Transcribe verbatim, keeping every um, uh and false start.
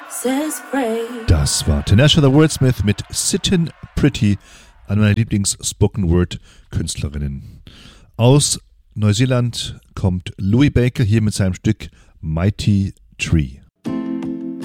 Das war Tinashe the Wordsmith mit Sittin' Pretty, eine meiner Lieblings-Spoken-Word-Künstlerinnen. Aus Neuseeland kommt Louis Baker hier mit seinem Stück Mighty Tree.